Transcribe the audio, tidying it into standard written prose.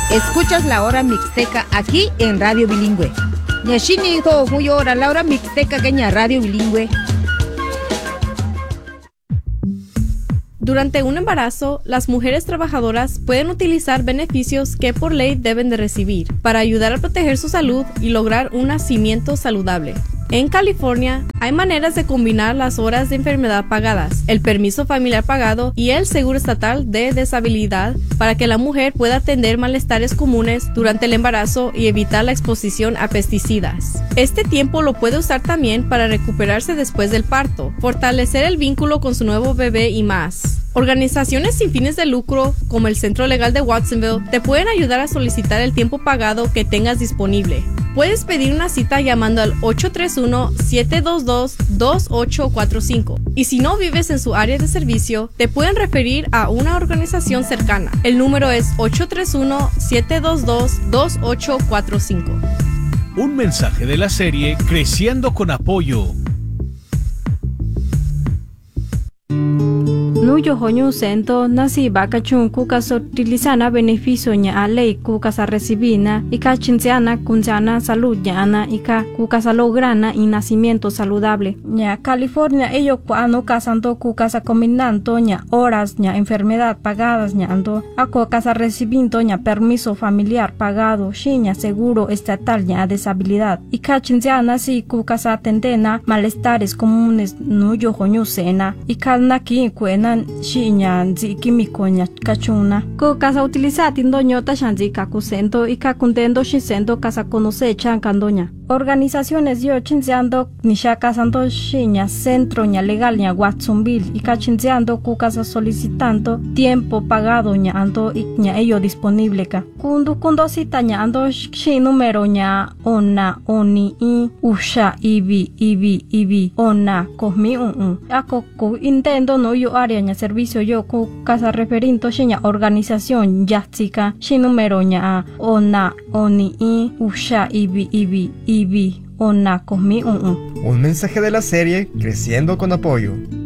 Escuchas la hora mixteca aquí en Radio Bilingüe. Ñashini hijo muy hora la hora mixteca queña Radio Bilingüe. Durante un embarazo, las mujeres trabajadoras pueden utilizar beneficios que por ley deben de recibir para ayudar a proteger su salud y lograr un nacimiento saludable. En California, hay maneras de combinar las horas de enfermedad pagadas, el permiso familiar pagado y el seguro estatal de deshabilidad para que la mujer pueda atender malestares comunes durante el embarazo y evitar la exposición a pesticidas. Este tiempo lo puede usar también para recuperarse después del parto, fortalecer el vínculo con su nuevo bebé y más. Organizaciones sin fines de lucro, como el Centro Legal de Watsonville, te pueden ayudar a solicitar el tiempo pagado que tengas disponible. Puedes pedir una cita llamando al 831-722-2845. Y si no vives en su área de servicio, te pueden referir a una organización cercana. El número es 831-722-2845. Un mensaje de la serie Creciendo con Apoyo. Nuyo hoño sento nasi baka chun kuka sotilizana beneficio nya a ley kuka sa recibina ika chinziana kunziana salud nya ana ika kuka sa lograna y nacimiento saludable nya California ello cuando casanto kuka sa combinando nya horas nya enfermedad pagadas nya ando ako casa recibiendo nya permiso familiar pagado shinya seguro estatal nya deshabilidad ika chinziana si kuka sa tendena malestares comunes nuyo hoño sena ika naki kuena shinya nzi kimiko nya kachuna ko casa utilizar tindo nyota shanzi kakusento y kakuntendo shisendo casa conoce chankandoña organizaciones yo chinziando nisha casando shinya centro nya legal nya Watsonville y chinziando ku casa solicitando tiempo pagado nya ando y nya ello disponible ka kundo cita nya ando shi número nya ona oni i usha ibi ona kohmi ako ko intendo no yo área nya servicio yo ku casa referinto shinya organización yatsika shi número nya ona oni i usha ibi ona kohmi Un mensaje de la serie Creciendo con Apoyo.